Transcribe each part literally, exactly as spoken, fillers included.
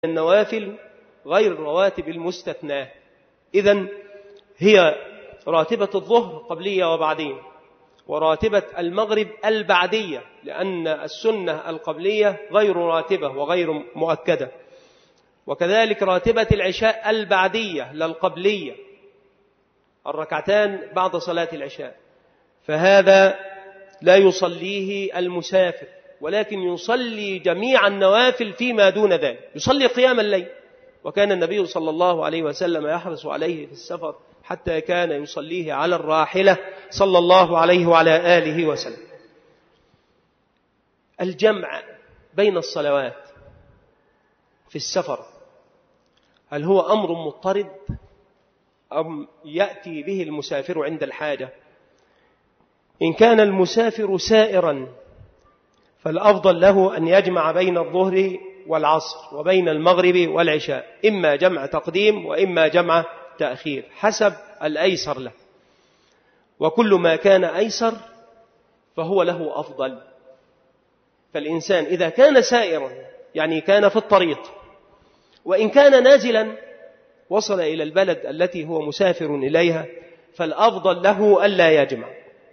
النوافل غير الرواتب المستثناة. إذن هي راتبة الظهر قبلية وبعدية، وراتبة المغرب البعدية، لأن السنة القبلية غير راتبة وغير مؤكدة، وكذلك راتبة العشاء البعدية للقبلية، الركعتان بعد صلاة العشاء، فهذا لا يصليه المسافر، ولكن يصلي جميع النوافل فيما دون ذلك، يصلي قيام الليل، وكان النبي صلى الله عليه وسلم يحرص عليه في السفر حتى كان يصليه على الراحلة صلى الله عليه وعلى آله وسلم. الجمع بين الصلوات في السفر هل هو أمر مضطرد أم يأتي به المسافر عند الحاجة؟ إن كان المسافر سائرا فالأفضل له أن يجمع بين الظهر والعصر وبين المغرب والعشاء، إما جمع تقديم وإما جمع تأخير حسب الأيسر له، وكل ما كان أيسر فهو له أفضل. فالإنسان إذا كان سائرا يعني كان في الطريق، وإن كان نازلا وصل إلى البلد التي هو مسافر إليها، فالأفضل له ألا يجمع،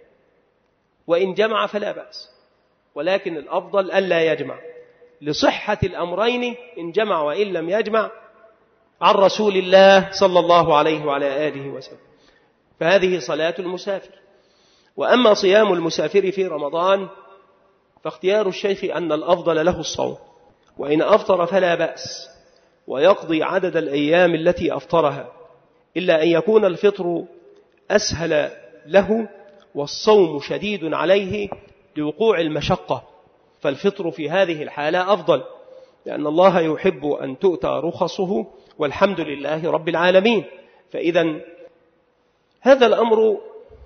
وإن جمع فلا بأس، ولكن الأفضل ألا يجمع لصحة الأمرين إن جمع وإن لم يجمع عن رسول الله صلى الله عليه وعلى آله وسلم. فهذه صلاة المسافر. وأما صيام المسافر في رمضان فاختيار الشيخ أن الأفضل له الصوم، وإن أفطر فلا بأس، ويقضي عدد الأيام التي أفطرها، إلا أن يكون الفطر أسهل له والصوم شديد عليه لوقوع المشقة، فالفطر في هذه الحالة أفضل، لأن الله يحب أن تؤتى رخصه والحمد لله رب العالمين. فإذا هذا الأمر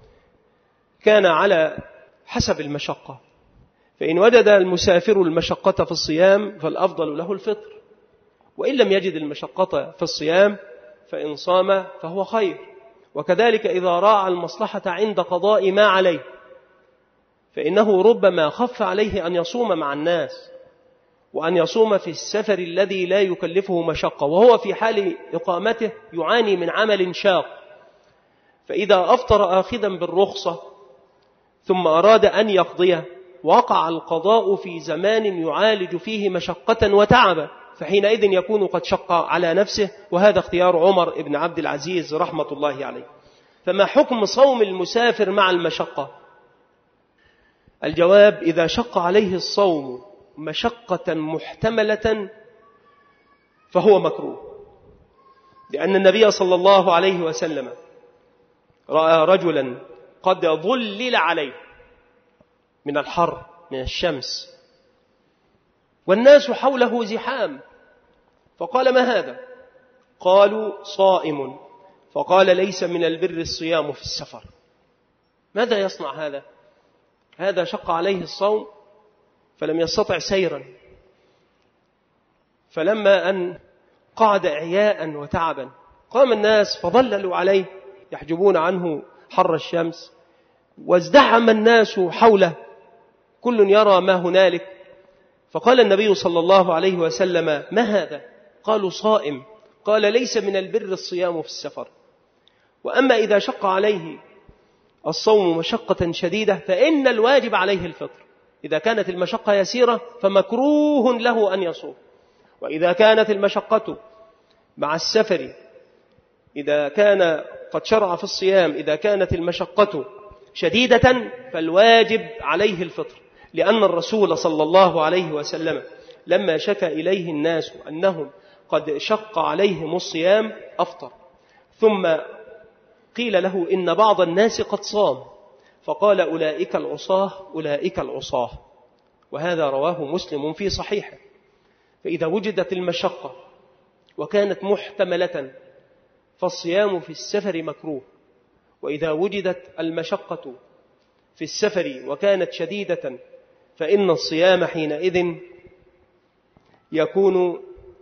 كان على حسب المشقة، فإن وجد المسافر المشقة في الصيام فالأفضل له الفطر، وإن لم يجد المشقة في الصيام فإن صام فهو خير. وكذلك إذا راعى المصلحة عند قضاء ما عليه، فإنه ربما خف عليه أن يصوم مع الناس، وأن يصوم في السفر الذي لا يكلفه مشقة، وهو في حال إقامته يعاني من عمل شاق، فإذا أفطر آخذا بالرخصة ثم أراد أن يقضيه وقع القضاء في زمان يعالج فيه مشقة وتعبا، فحينئذ يكون قد شق على نفسه، وهذا اختيار عمر بن عبد العزيز رحمة الله عليه. فما حكم صوم المسافر مع المشقة؟ الجواب: إذا شق عليه الصوم مشقة محتملة فهو مكروه، لأن النبي صلى الله عليه وسلم رأى رجلا قد ظلل عليه من الحر من الشمس والناس حوله زحام، فقال: ما هذا؟ قالوا: صائم. فقال: ليس من البر الصيام في السفر. ماذا يصنع هذا؟ هذا شق عليه الصوم فلم يستطع سيرا، فلما أن قعد إعياء وتعبا قام الناس فظللوا عليه يحجبون عنه حر الشمس، وازدحم الناس حوله كل يرى ما هنالك، فقال النبي صلى الله عليه وسلم: ما هذا؟ قالوا: صائم. قال: ليس من البر الصيام في السفر. وأما إذا شق عليه الصوم مشقة شديدة فإن الواجب عليه الفطر. إذا كانت المشقة يسيرة فمكروه له أن يصوم، وإذا كانت المشقة مع السفر، إذا كان قد شرع في الصيام، إذا كانت المشقة شديدة فالواجب عليه الفطر، لأن الرسول صلى الله عليه وسلم لما شكى إليه الناس أنهم قد شق عليهم الصيام أفطر، ثم قيل له إن بعض الناس قد صام، فقال: أولئك العصاة أولئك العصاة، وهذا رواه مسلم في صحيحه. فإذا وجدت المشقة وكانت محتملة فالصيام في السفر مكروه، وإذا وجدت المشقة في السفر وكانت شديدة فإن الصيام حينئذ يكون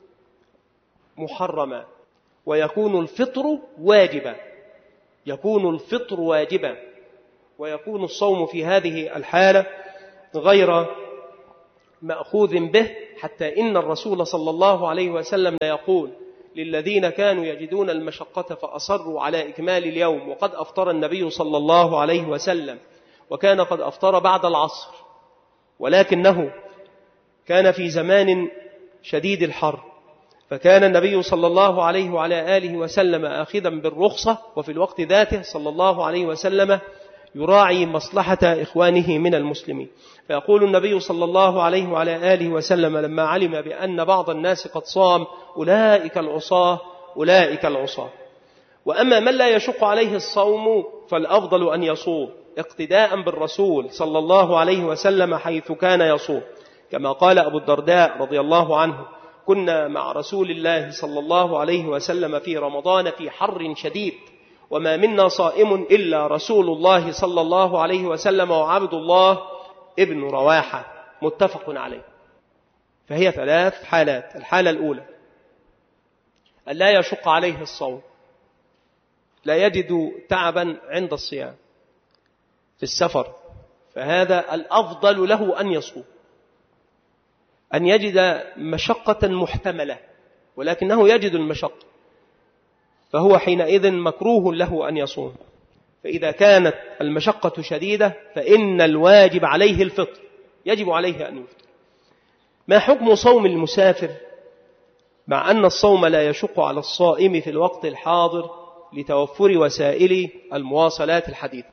محرما، ويكون الفطر واجبا، يكون الفطر واجبا، ويكون الصوم في هذه الحالة غير مأخوذ به حتى إن الرسول صلى الله عليه وسلم يقول للذين كانوا يجدون المشقة فأصروا على إكمال اليوم، وقد أفطر النبي صلى الله عليه وسلم وكان قد أفطر بعد العصر، ولكنه كان في زمان شديد الحر، فكان النبي صلى الله عليه وعلى آله وسلم آخذا بالرخصة، وفي الوقت ذاته صلى الله عليه وسلم يراعي مصلحة إخوانه من المسلمين. فيقول النبي صلى الله عليه وعلى آله وسلم لما علم بأن بعض الناس قد صام: أولئك العصاة أولئك العصاة. وأما من لا يشق عليه الصوم فالأفضل أن يصوم اقتداء بالرسول صلى الله عليه وسلم حيث كان يصوم، كما قال أبو الدرداء رضي الله عنه: كنا مع رسول الله صلى الله عليه وسلم في رمضان في حر شديد، وما منا صائم إلا رسول الله صلى الله عليه وسلم وعبد الله ابن رواحة، متفق عليه. فهي ثلاث حالات. الحالة الأولى أن لا يشق عليه الصوم، لا يجد تعبا عند الصيام في السفر، فهذا الأفضل له أن يصوم. أن يجد مشقة محتملة ولكنه يجد المشقة، فهو حينئذ مكروه له أن يصوم. فإذا كانت المشقة شديدة فإن الواجب عليه الفطر، يجب عليه أن يفطر. ما حكم صوم المسافر مع أن الصوم لا يشق على الصائم في الوقت الحاضر لتوفر وسائل المواصلات الحديثة؟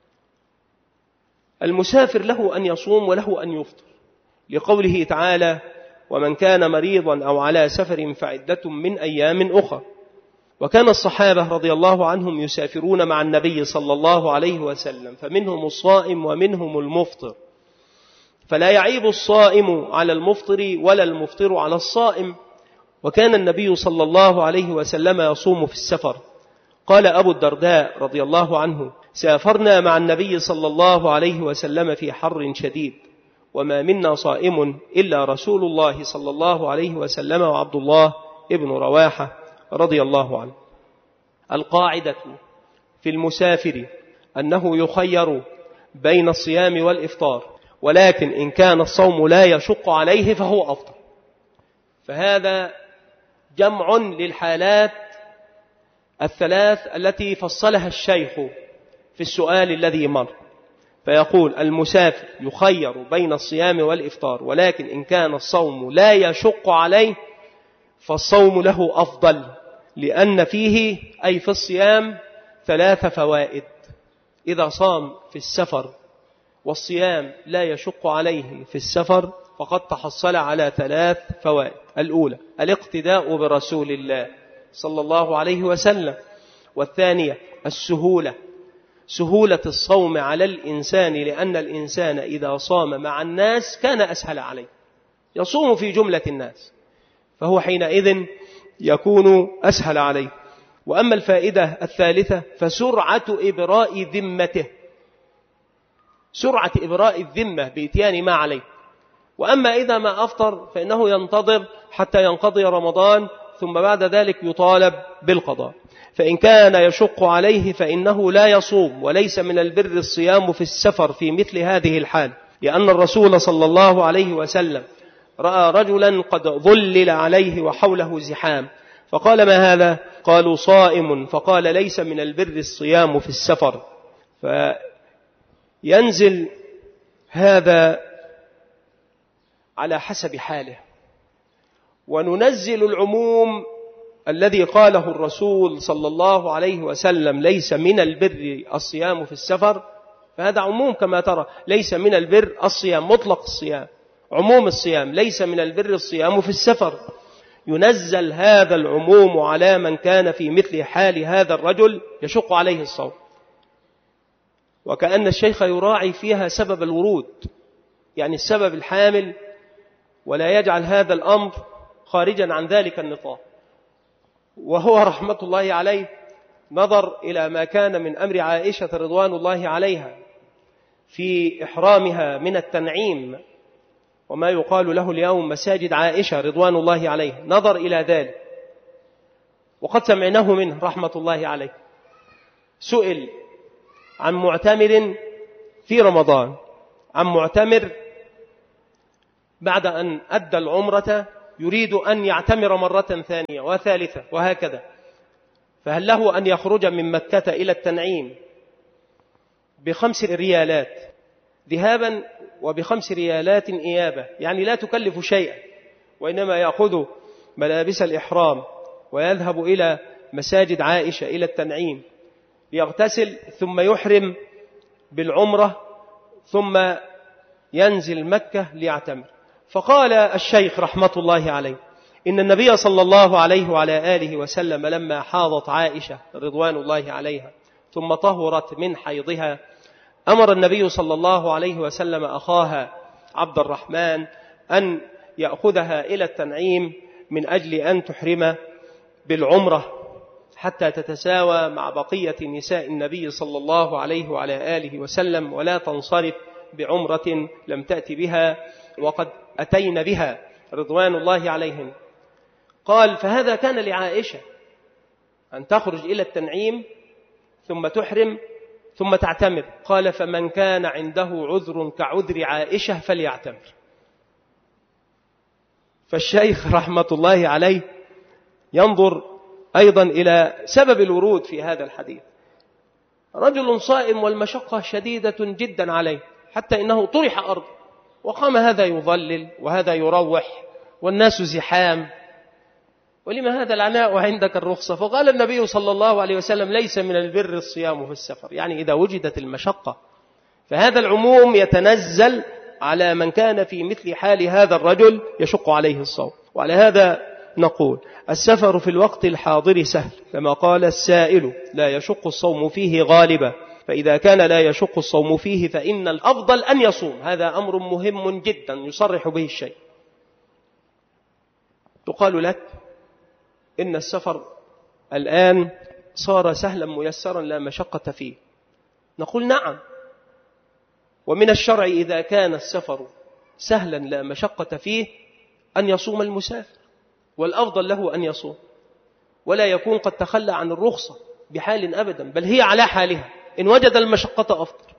المسافر له أن يصوم وله أن يفطر، لقوله تعالى: ومن كان مريضا أو على سفر فعدة من أيام أخرى. وكان الصحابة رضي الله عنهم يسافرون مع النبي صلى الله عليه وسلم، فمنهم الصائم ومنهم المفطر، فلا يعيب الصائم على المفطر ولا المفطر على الصائم. وكان النبي صلى الله عليه وسلم يصوم في السفر. قال أبو الدرداء رضي الله عنه: سافرنا مع النبي صلى الله عليه وسلم في حر شديد، وما منا صائم إلا رسول الله صلى الله عليه وسلم وعبد الله ابن رواحة رضي الله عنه. القاعدة في المسافر أنه يخير بين الصيام والإفطار، ولكن إن كان الصوم لا يشق عليه فهو أفضل. فهذا جمع للحالات الثلاث التي فصلها الشيخ في السؤال الذي مر، فيقول: المسافر يخير بين الصيام والإفطار، ولكن إن كان الصوم لا يشق عليه فالصوم له أفضل، لأن فيه أي في الصيام ثلاث فوائد. إذا صام في السفر والصيام لا يشق عليه في السفر فقد تحصل على ثلاث فوائد. الأولى الاقتداء برسول الله صلى الله عليه وسلم، والثانية السهولة، سهولة الصوم على الإنسان، لأن الإنسان إذا صام مع الناس كان أسهل عليه، يصوم في جملة الناس، فهو حينئذ يكون أسهل عليه. وأما الفائدة الثالثة فسرعة إبراء ذمته، سرعة إبراء الذمة بإتيان ما عليه. وأما إذا ما أفطر فإنه ينتظر حتى ينقضي رمضان، ثم بعد ذلك يطالب بالقضاء. فإن كان يشق عليه فإنه لا يصوم، وليس من البر الصيام في السفر في مثل هذه الحال، لأن الرسول صلى الله عليه وسلم رأى رجلا قد ظلل عليه وحوله زحام، فقال: ما هذا؟ قالوا: صائم. فقال: ليس من البر الصيام في السفر. فينزل هذا على حسب حاله، وننزل العموم الذي قاله الرسول صلى الله عليه وسلم: ليس من البر الصيام في السفر، فهذا عموم كما ترى، ليس من البر الصيام، مطلق الصيام، عموم الصيام، ليس من البر الصيام في السفر. ينزل هذا العموم على من كان في مثل حال هذا الرجل يشق عليه الصوم، وكأن الشيخ يراعي فيها سبب الورود، يعني السبب الحامل، ولا يجعل هذا الأمر خارجا عن ذلك النطاق. وهو رحمة الله عليه نظر إلى ما كان من أمر عائشة رضوان الله عليها في إحرامها من التنعيم، وما يقال له اليوم مساجد عائشة رضوان الله عليه، نظر إلى ذلك، وقد سمعناه منه رحمة الله عليه. سئل عن معتمر في رمضان، عن معتمر بعد أن أدى العمرة يريد أن يعتمر مرة ثانية وثالثة وهكذا، فهل له أن يخرج من مكة إلى التنعيم بخمس ريالات ذهابا وبخمس ريالات إيابة، يعني لا تكلف شيئا، وإنما يأخذ ملابس الإحرام ويذهب إلى مساجد عائشة إلى التنعيم يغتسل ثم يحرم بالعمرة ثم ينزل مكة ليعتمر؟ فقال الشيخ رحمة الله عليه إن النبي صلى الله عليه وعلى آله وسلم لما حاضت عائشة رضوان الله عليها ثم طهرت من حيضها أمر النبي صلى الله عليه وسلم أخاها عبد الرحمن أن يأخذها إلى التنعيم من أجل أن تحرم بالعمرة حتى تتساوى مع بقية نساء النبي صلى الله عليه وعلى آله وسلم ولا تنصرف بعمرة لم تأتي بها وقد أتين بها رضوان الله عليهم. قال فهذا كان لعائشة أن تخرج إلى التنعيم ثم تحرم ثم تعتمر. قال فمن كان عنده عذر كعذر عائشة فليعتمر. فالشيخ رحمة الله عليه ينظر أيضا إلى سبب الورود في هذا الحديث. رجل صائم والمشقة شديدة جدا عليه حتى إنه طرح أرض وقام هذا يظلل وهذا يروح والناس زحام، ولما هذا العناء وعندك الرخصة؟ فقال النبي صلى الله عليه وسلم ليس من البر الصيام في السفر، يعني إذا وجدت المشقة، فهذا العموم يتنزل على من كان في مثل حال هذا الرجل يشق عليه الصوم. وعلى هذا نقول السفر في الوقت الحاضر سهل كما قال السائل لا يشق الصوم فيه غالبا، فإذا كان لا يشق الصوم فيه فإن الأفضل أن يصوم. هذا أمر مهم جدا يصرح به الشيء. تقال لك إن السفر الآن صار سهلا ميسرا لا مشقة فيه. نقول نعم، ومن الشرع إذا كان السفر سهلا لا مشقة فيه أن يصوم المسافر، والأفضل له أن يصوم ولا يكون قد تخلى عن الرخصة بحال أبدا، بل هي على حالها. إن وجد المشقة أفطر،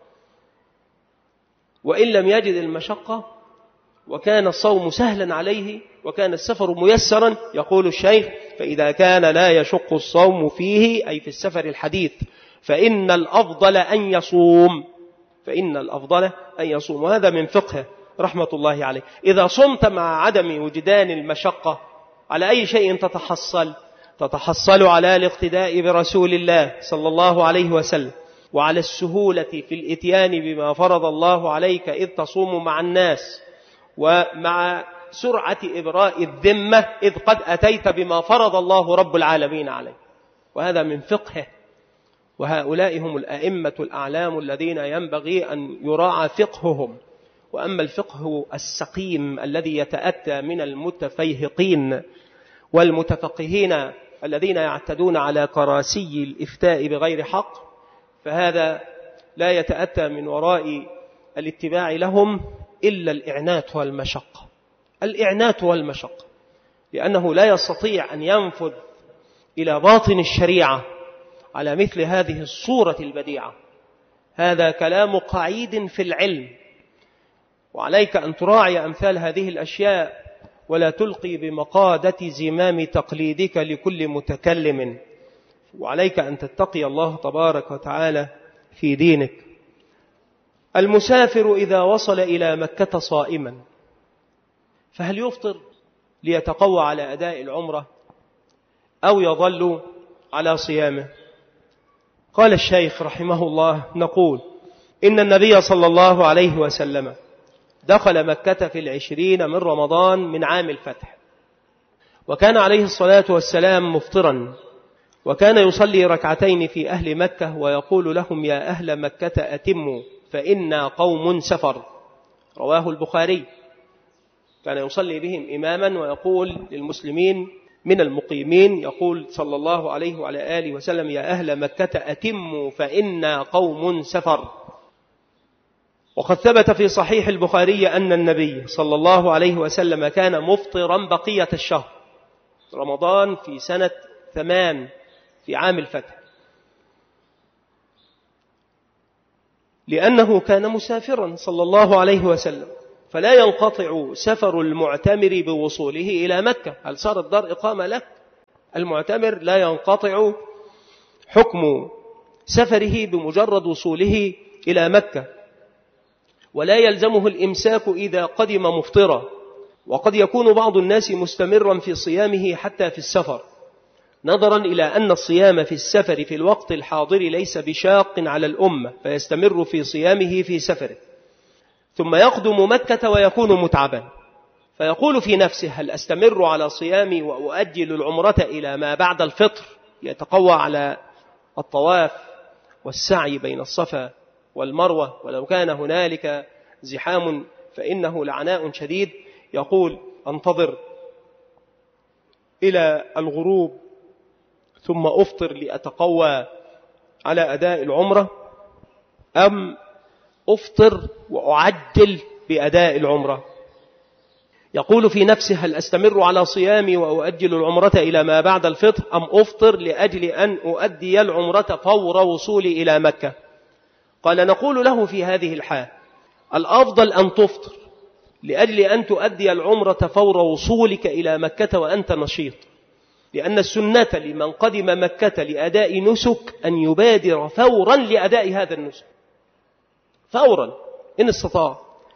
وإن لم يجد المشقة وكان الصوم سهلا عليه وكان السفر ميسرا، يقول الشيخ فإذا كان لا يشق الصوم فيه أي في السفر الحديث فإن الأفضل أن يصوم، فإن الأفضل أن يصوم. وهذا من فقه رحمة الله عليه. إذا صمت مع عدم وجدان المشقة على أي شيء تتحصل؟ تتحصل على الاقتداء برسول الله صلى الله عليه وسلم، وعلى السهولة في الإتيان بما فرض الله عليك إذ تصوم مع الناس، ومع سرعة إبراء الذمة إذ قد أتيت بما فرض الله رب العالمين عليك. وهذا من فقهه. وهؤلاء هم الأئمة الأعلام الذين ينبغي أن يراعى فقههم. وأما الفقه السقيم الذي يتأتى من المتفيهقين والمتفقهين الذين يعتدون على كراسي الإفتاء بغير حق، فهذا لا يتأتى من وراء الاتباع لهم إلا الإعنات والمشقة. الإعنات والمشقة، لأنه لا يستطيع أن ينفذ إلى باطن الشريعة على مثل هذه الصورة البديعة. هذا كلام قعيد في العلم، وعليك أن تراعي أمثال هذه الأشياء ولا تلقي بمقادة زمام تقليدك لكل متكلم، وعليك أن تتقي الله تبارك وتعالى في دينك. المسافر إذا وصل إلى مكة صائما فهل يفطر ليتقوى على أداء العمرة أو يظل على صيامه؟ قال الشيخ رحمه الله نقول إن النبي صلى الله عليه وسلم دخل مكة في العشرين من رمضان من عام الفتح، وكان عليه الصلاة والسلام مفطرا، وكان يصلي ركعتين في أهل مكة ويقول لهم يا أهل مكة أتموا فإنا قوم سفر. رواه البخاري. كان يصلي بهم إماما ويقول للمسلمين من المقيمين، يقول صلى الله عليه وعلى آله وسلم يا أهل مكة أتموا فإنا قوم سفر. وقد ثبت في صحيح البخاري أن النبي صلى الله عليه وسلم كان مفطرا بقية الشهر رمضان في سنة ثمان في عام الفتح، لأنه كان مسافرا صلى الله عليه وسلم، فلا ينقطع سفر المعتمر بوصوله إلى مكة. هل صار الدار إقامة له؟ المعتمر لا ينقطع حكم سفره بمجرد وصوله إلى مكة، ولا يلزمه الإمساك إذا قدم مفطرا، وقد يكون بعض الناس مستمرا في صيامه حتى في السفر، نظرا إلى أن الصيام في السفر في الوقت الحاضر ليس بشاق على الأمة، فيستمر في صيامه في سفره، ثم يقدم مكة ويكون متعبا، فيقول في نفسه: هل أستمر على صيامي وأؤجل العمرة إلى ما بعد الفطر، يتقوى على الطواف والسعي بين الصفا والمروة، ولو كان هنالك زحام فإنه لعناء شديد. يقول: أنتظر إلى الغروب ثم أفطر لأتقوى على أداء العمرة، أم أفطر وأعجل بأداء العمرة؟ يقول في نفسه: هل أستمر على صيامي وأؤجل العمرة إلى ما بعد الفطر، أم أفطر لأجل أن أؤدي العمرة فور وصولي إلى مكة؟ قال: نقول له في هذه الحال: الأفضل أن تفطر لأجل أن تؤدي العمرة فور وصولك إلى مكة وأنت نشيط، لأن السنة لمن قدم مكة لأداء نسك أن يبادر فورا لأداء هذا النسك فورا إن استطاع،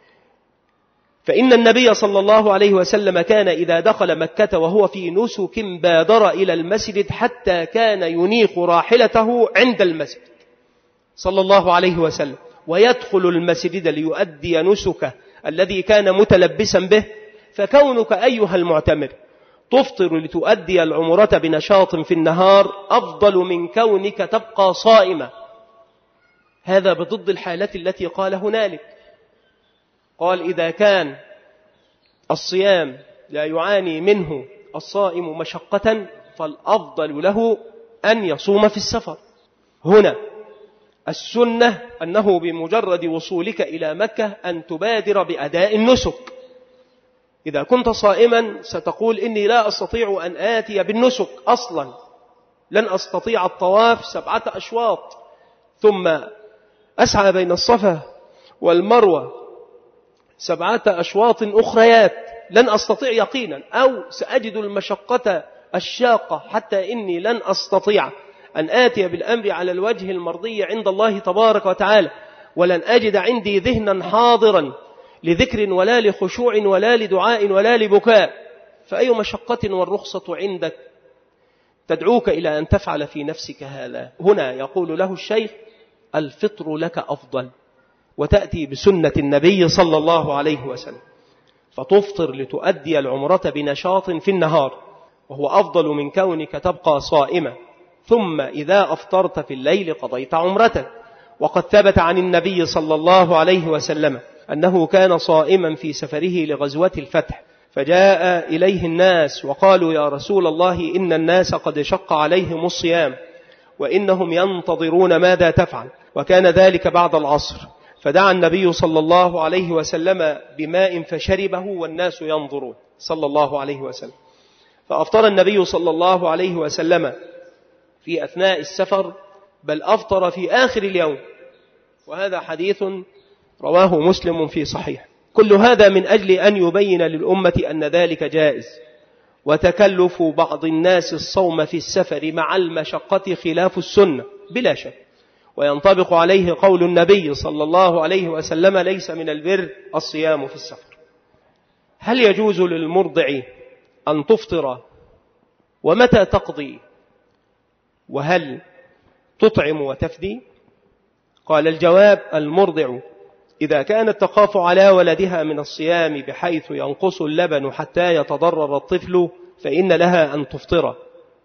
فإن النبي صلى الله عليه وسلم كان إذا دخل مكة وهو في نسك بادر إلى المسجد حتى كان ينيخ راحلته عند المسجد صلى الله عليه وسلم، ويدخل المسجد ليؤدي نسكه الذي كان متلبسا به. فكونك أيها المعتمر تفطر لتؤدي العمرة بنشاط في النهار أفضل من كونك تبقى صائما. هذا بضد الحالة التي قال هنالك، قال: إذا كان الصيام لا يعاني منه الصائم مشقة فالأفضل له أن يصوم في السفر. هنا السنة أنه بمجرد وصولك إلى مكة أن تبادر بأداء النسك. إذا كنت صائما ستقول: إني لا أستطيع أن آتي بالنسك أصلا، لن أستطيع الطواف سبعة أشواط ثم أسعى بين الصفا والمروة سبعة أشواط أخريات، لن أستطيع يقينا، أو سأجد المشقة الشاقة حتى إني لن أستطيع أن آتي بالأمر على الوجه المرضي عند الله تبارك وتعالى، ولن أجد عندي ذهنا حاضرا لذكر ولا لخشوع ولا لدعاء ولا لبكاء، فأي مشقة والرخصة عندك تدعوك إلى أن تفعل في نفسك هذا؟ هنا يقول له الشيخ: الفطر لك أفضل، وتأتي بسنة النبي صلى الله عليه وسلم، فتفطر لتؤدي العمرة بنشاط في النهار، وهو أفضل من كونك تبقى صائما، ثم إذا أفطرت في الليل قضيت عمرتك. وقد ثبت عن النبي صلى الله عليه وسلم أنه كان صائما في سفره لغزوة الفتح، فجاء إليه الناس وقالوا: يا رسول الله، إن الناس قد شق عليهم الصيام وإنهم ينتظرون ماذا تفعل، وكان ذلك بعد العصر، فدعا النبي صلى الله عليه وسلم بماء فشربه والناس ينظرون صلى الله عليه وسلم، فأفطر النبي صلى الله عليه وسلم في أثناء السفر، بل أفطر في آخر اليوم، وهذا حديث رواه مسلم في صحيح. كل هذا من أجل أن يبين للأمة أن ذلك جائز، وتكلف بعض الناس الصوم في السفر مع المشقة خلاف السنة بلا شك، وينطبق عليه قول النبي صلى الله عليه وسلم: ليس من البر الصيام في السفر. هل يجوز للمرضع أن تفطر؟ ومتى تقضي؟ وهل تطعم وتفدي؟ قال: الجواب: المرضع إذا كانت تخاف على ولدها من الصيام بحيث ينقص اللبن حتى يتضرر الطفل فإن لها أن تفطر،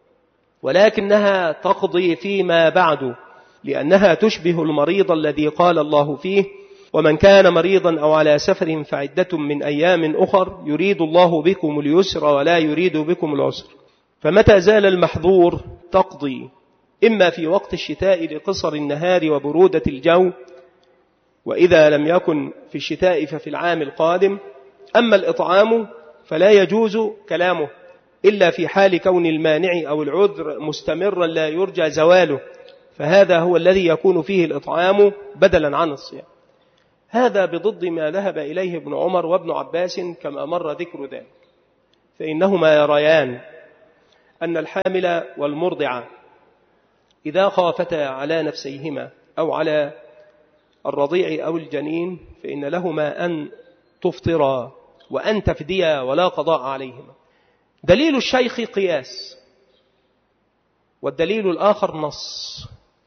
ولكنها تقضي فيما بعد، لأنها تشبه المريض الذي قال الله فيه: ومن كان مريضا أو على سفر فعدة من أيام أخر يريد الله بكم اليسر ولا يريد بكم العسر. فمتى زال المحظور تقضي، إما في وقت الشتاء لقصر النهار وبرودة الجو، وإذا لم يكن في الشتاء ففي العام القادم. أما الإطعام فلا يجوز كلامه إلا في حال كون المانع أو العذر مستمرا لا يرجى زواله، فهذا هو الذي يكون فيه الإطعام بدلا عن الصيام. هذا بضد ما ذهب إليه ابن عمر وابن عباس كما مر ذكر ذلك، فإنهما يريان أن الحامل والمرضع إذا خافتا على نفسيهما أو على الرضيع أو الجنين فإن لهما أن تفطرا وأن تفديا ولا قضاء عليهما. دليل الشيخ قياس، والدليل الآخر نص،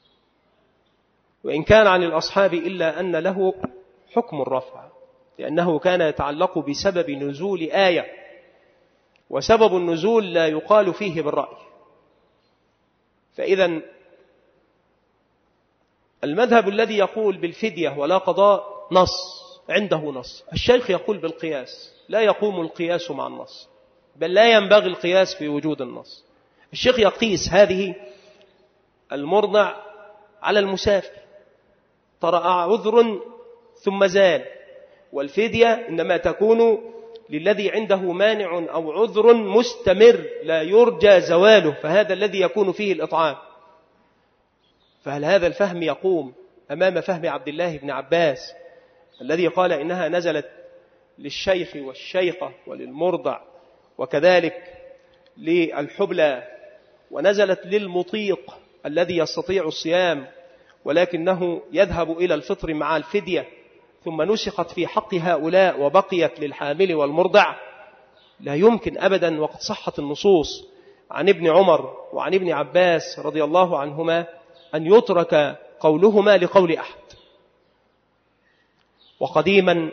وإن كان عن الأصحاب إلا أن له حكم الرفع، لأنه كان يتعلق بسبب نزول آية، وسبب النزول لا يقال فيه بالرأي. فإذا المذهب الذي يقول بالفدية ولا قضاء نص، عنده نص. الشيخ يقول بالقياس، لا يقوم القياس مع النص، بل لا ينبغي القياس في وجود النص. الشيخ يقيس هذه المرضع على المسافر، طرأ عذر ثم زال، والفدية إنما تكون للذي عنده مانع أو عذر مستمر لا يرجى زواله، فهذا الذي يكون فيه الإطعام. فهل هذا الفهم يقوم أمام فهم عبد الله بن عباس الذي قال إنها نزلت للشيخ والشيخة وللمرضع وكذلك للحبلى، ونزلت للمطيق الذي يستطيع الصيام ولكنه يذهب إلى الفطر مع الفدية، ثم نسخت في حق هؤلاء وبقيت للحامل والمرضع؟ لا يمكن أبدا، وقد صحت النصوص عن ابن عمر وعن ابن عباس رضي الله عنهما أن يترك قولهما لقول أحد. وقديما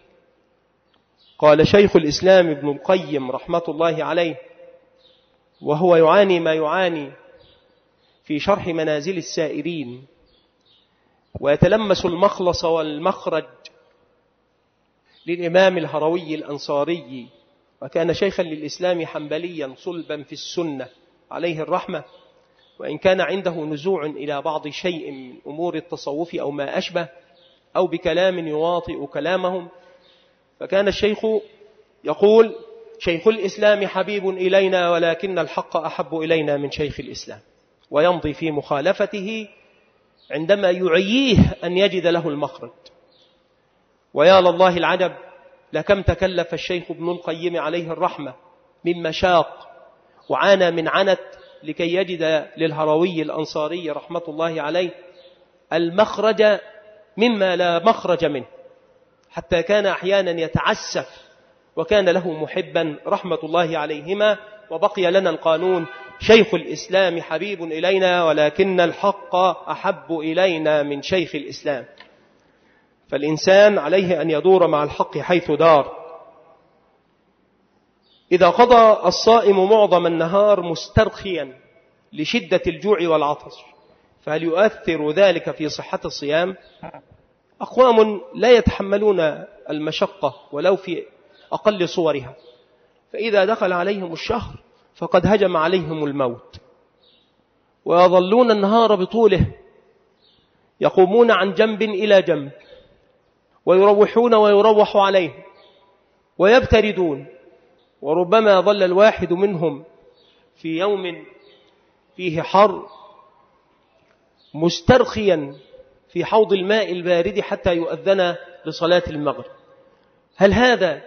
قال شيخ الإسلام ابن القيم رحمة الله عليه، وهو يعاني ما يعاني في شرح منازل السائرين، ويتلمس المخلص والمخرج للإمام الهروي الأنصاري، وكان شيخا للإسلام حنبليا صلبا في السنة عليه الرحمة، وإن كان عنده نزوع إلى بعض شيء من أمور التصوف أو ما أشبه أو بكلام يواطئ كلامهم، فكان الشيخ يقول: شيخ الإسلام حبيب إلينا ولكن الحق أحب إلينا من شيخ الإسلام، ويمضي في مخالفته عندما يعييه أن يجد له المخرج. ويا لله العجب، لكم تكلف الشيخ ابن القيم عليه الرحمة من مشاق وعانى من عنت لكي يجد للهروي الأنصاري رحمة الله عليه المخرج مما لا مخرج منه، حتى كان أحيانا يتعسف، وكان له محبا رحمة الله عليهما. وبقي لنا القانون: شيخ الإسلام حبيب إلينا ولكن الحق أحب إلينا من شيخ الإسلام. فالإنسان عليه أن يدور مع الحق حيث دار. إذا قضى الصائم معظم النهار مسترخيا لشدة الجوع والعطش، فهل يؤثر ذلك في صحة الصيام؟ أقوام لا يتحملون المشقة ولو في أقل صورها، فإذا دخل عليهم الشهر فقد هجم عليهم الموت، ويظلون النهار بطوله يقومون عن جنب إلى جنب، ويروحون ويروح عليهم، ويبتردون. وربما ظل الواحد منهم في يوم فيه حر مسترخيا في حوض الماء البارد حتى يؤذن لصلاة المغرب. هل هذا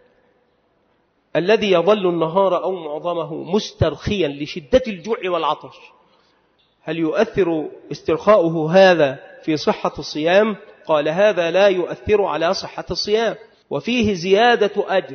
الذي يظل النهار أو معظمه مسترخيا لشدة الجوع والعطش، هل يؤثر استرخاؤه هذا في صحة الصيام؟ قال: هذا لا يؤثر على صحة الصيام، وفيه زيادة أجر.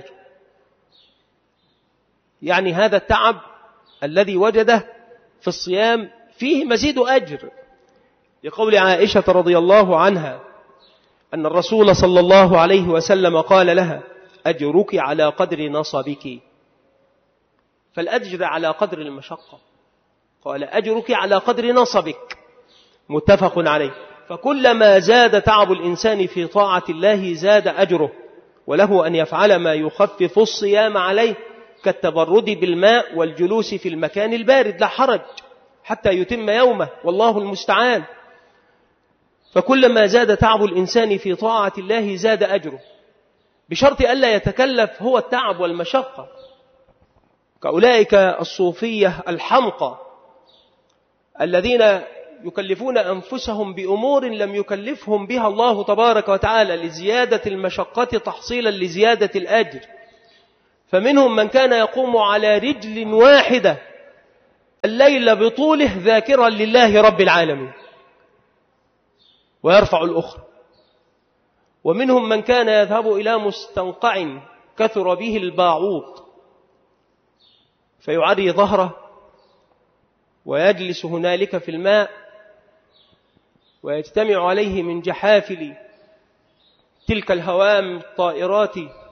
يعني هذا التعب الذي وجده في الصيام فيه مزيد أجر، لقول عائشة رضي الله عنها أن الرسول صلى الله عليه وسلم قال لها: أجرك على قدر نصبك. فالأجر على قدر المشقة، قال: أجرك على قدر نصبك، متفق عليه. فكلما زاد تعب الإنسان في طاعة الله زاد أجره، وله أن يفعل ما يخفف الصيام عليه كالتبرد بالماء والجلوس في المكان البارد، لا حرج، حتى يتم يومه، والله المستعان. فكلما زاد تعب الإنسان في طاعة الله زاد أجره، بشرط ألا يتكلف هو التعب والمشقة كأولئك الصوفية الحمقى الذين يكلفون أنفسهم بأمور لم يكلفهم بها الله تبارك وتعالى لزيادة المشقة تحصيلا لزيادة الأجر. فمنهم من كان يقوم على رجل واحدة الليل بطوله ذاكرا لله رب العالمين ويرفع الأخرى، ومنهم من كان يذهب إلى مستنقع كثر به الباعوض فيعري ظهره ويجلس هنالك في الماء ويجتمع عليه من جحافل تلك الهوام الطائرات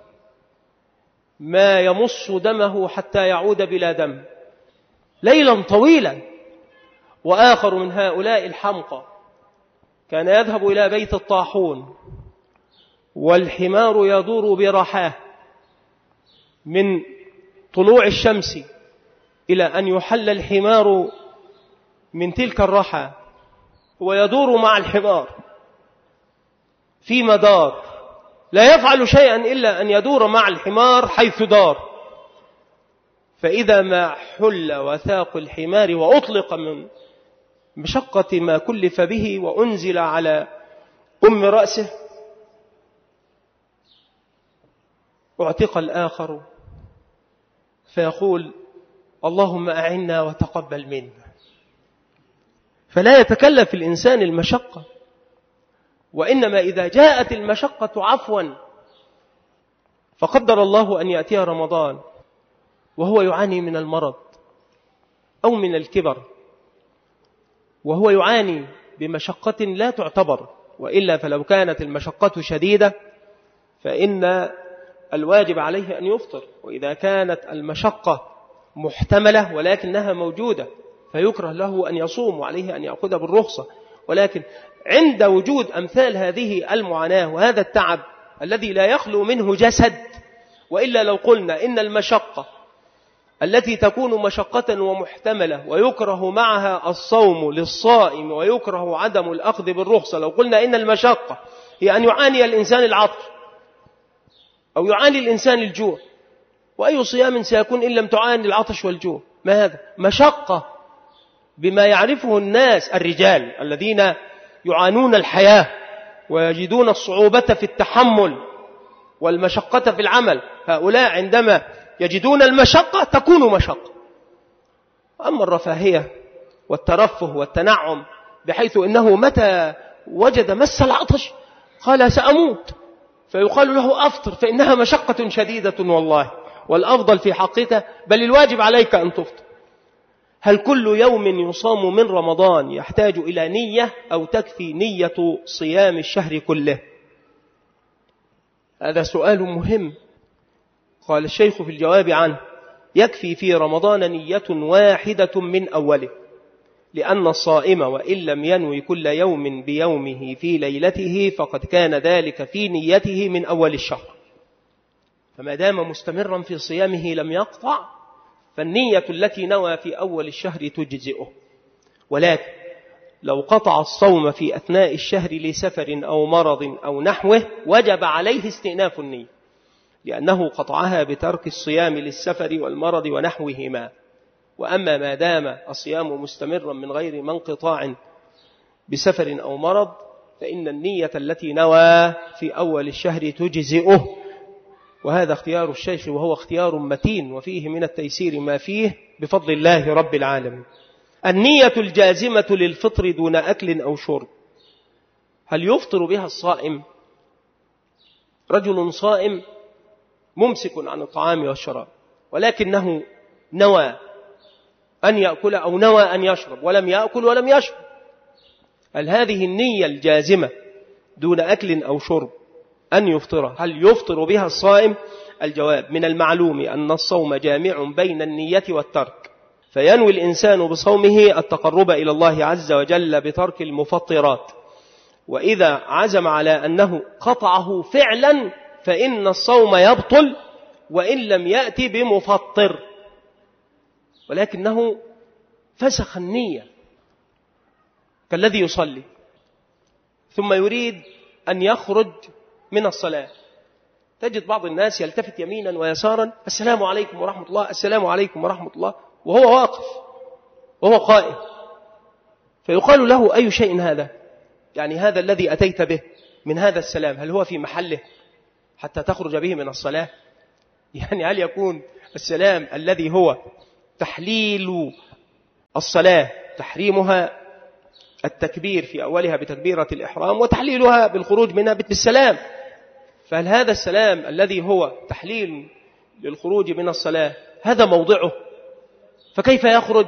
ما يمص دمه حتى يعود بلا دم ليلا طويلا. وآخر من هؤلاء الحمقى كان يذهب إلى بيت الطاحون والحمار يدور برحاه من طلوع الشمس إلى أن يحل الحمار من تلك الرحى، ويدور مع الحمار في مدار لا يفعل شيئا إلا أن يدور مع الحمار حيث دار. فإذا ما حل وثاق الحمار وأطلق من مشقة ما كلف به وأنزل على أم رأسه اعتق الآخر فيقول اللهم أعنا وتقبل منا. فلا يتكلف الإنسان المشقة، وإنما إذا جاءت المشقة عفوا فقدر الله أن يأتي رمضان وهو يعاني من المرض أو من الكبر وهو يعاني بمشقة لا تعتبر، وإلا فلو كانت المشقة شديدة فإن الواجب عليه أن يفطر، وإذا كانت المشقة محتملة ولكنها موجودة فيكره له أن يصوم وعليه أن يأخذ بالرخصة. ولكن عند وجود أمثال هذه المعاناة وهذا التعب الذي لا يخلو منه جسد، وإلا لو قلنا إن المشقة التي تكون مشقة ومحتملة ويكره معها الصوم للصائم ويكره عدم الأخذ بالرخصة، لو قلنا إن المشقة هي أن يعاني الإنسان العطش أو يعاني الإنسان الجوع، وأي صيام سيكون إن لم تعاني العطش والجوع؟ ما هذا؟ مشقة بما يعرفه الناس الرجال الذين يعانون الحياة ويجدون الصعوبة في التحمل والمشقة في العمل، هؤلاء عندما يجدون المشقة تكون مشقة. أما الرفاهية والترفه والتنعم بحيث إنه متى وجد مس العطش قال سأموت فيقال له أفطر فإنها مشقة شديدة والله، والأفضل في حقك بل الواجب عليك أن تفطر. هل كل يوم يصام من رمضان يحتاج إلى نية أو تكفي نية صيام الشهر كله؟ هذا سؤال مهم. قال الشيخ في الجواب عنه يكفي في رمضان نية واحدة من أوله، لأن الصائم وإن لم ينوي كل يوم بيومه في ليلته فقد كان ذلك في نيته من أول الشهر، فما دام مستمرا في صيامه لم يقطع فالنية التي نوى في أول الشهر تجزئه. ولكن لو قطع الصوم في أثناء الشهر لسفر أو مرض أو نحوه وجب عليه استئناف النية، لأنه قطعها بترك الصيام للسفر والمرض ونحوهما. وأما ما دام الصيام مستمرا من غير منقطاع بسفر أو مرض فإن النية التي نوى في أول الشهر تجزئه، وهذا اختيار الشيخ وهو اختيار متين وفيه من التيسير ما فيه بفضل الله رب العالمين. النية الجازمة للفطر دون أكل أو شرب، هل يفطر بها الصائم؟ رجل صائم ممسك عن الطعام والشراب ولكنه نوى أن يأكل أو نوى أن يشرب ولم يأكل ولم يشرب، هل هذه النية الجازمة دون أكل أو شرب أن يفطر هل يفطر بها الصائم؟ الجواب من المعلوم أن الصوم جامع بين النية والترك، فينوي الإنسان بصومه التقرب إلى الله عز وجل بترك المفطرات، وإذا عزم على أنه قطعه فعلا فإن الصوم يبطل وإن لم يأتي بمفطر، ولكنه فسخ النية كالذي يصلي ثم يريد أن يخرج من الصلاة. تجد بعض الناس يلتفت يمينا ويسارا السلام عليكم ورحمة الله السلام عليكم ورحمة الله وهو واقف وهو قائم، فيقال له أي شيء هذا؟ يعني هذا الذي أتيت به من هذا السلام هل هو في محله حتى تخرج به من الصلاة؟ يعني هل يكون السلام الذي هو تحليل الصلاة تحريمها التكبير في أولها بتكبيرة الإحرام وتحليلها بالخروج منها بالسلام، فهل هذا السلام الذي هو تحليل للخروج من الصلاة هذا موضعه؟ فكيف يخرج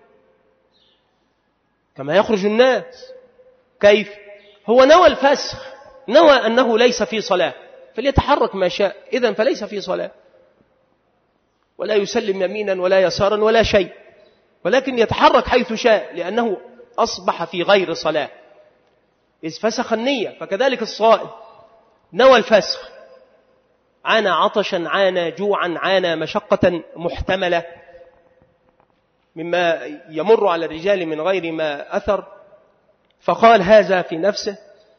كما يخرج الناس؟ كيف؟ هو نوى الفسخ، نوى أنه ليس في صلاة فليتحرك ما شاء، إذن فليس في صلاة ولا يسلم يمينا ولا يسارا ولا شيء، ولكن يتحرك حيث شاء لأنه أصبح في غير صلاة إذ فسخ النية. فكذلك الصائم نوى الفسخ، عانى عطشا، عانى جوعا، عانى مشقة محتملة مما يمر على الرجال من غير ما أثر، فقال هذا في نفسه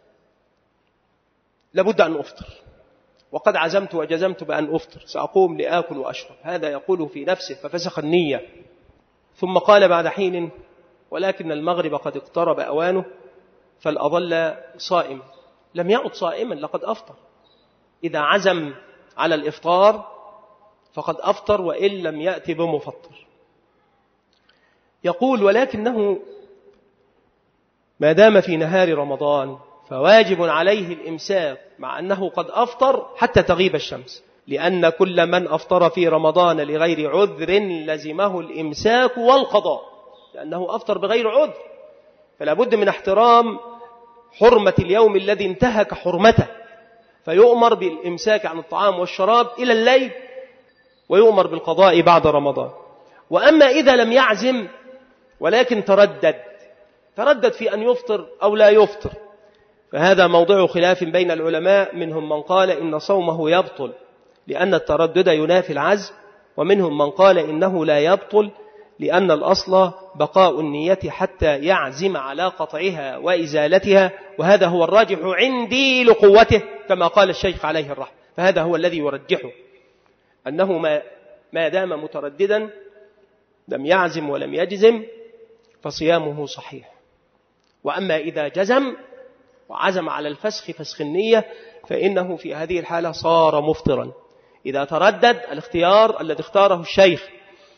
لابد أن أفطر، وقد عزمت وجزمت بأن أفطر، سأقوم لآكل وأشرب، هذا يقوله في نفسه ففسخ النية. ثم قال بعد حين ولكن المغرب قد اقترب أوانه فالأظل صائم، لم يعد صائما لقد أفطر. إذا عزم على الإفطار فقد أفطر وإن لم يأتي بمفطر. يقول ولكنه ما دام في نهار رمضان فواجب عليه الإمساك مع أنه قد أفطر حتى تغيب الشمس، لأن كل من أفطر في رمضان لغير عذر لزمه الإمساك والقضاء، لأنه أفطر بغير عذر، فلا بد من احترام حرمة اليوم الذي انتهك حرمته، فيؤمر بالإمساك عن الطعام والشراب إلى الليل ويؤمر بالقضاء بعد رمضان. وأما إذا لم يعزم ولكن تردد تردد في أن يفطر أو لا يفطر، فهذا موضع خلاف بين العلماء، منهم من قال إن صومه يبطل لأن التردد ينافي العزم، ومنهم من قال إنه لا يبطل لأن الأصل بقاء النية حتى يعزم على قطعها وإزالتها، وهذا هو الراجح عندي لقوته كما قال الشيخ عليه الرحمة. فهذا هو الذي يرجحه، أنه ما, ما دام مترددا لم يعزم ولم يجزم فصيامه صحيح. وأما إذا جزم وعزم على الفسخ فسخ النية فإنه في هذه الحالة صار مفطرا. إذا تردد الاختيار الذي اختاره الشيخ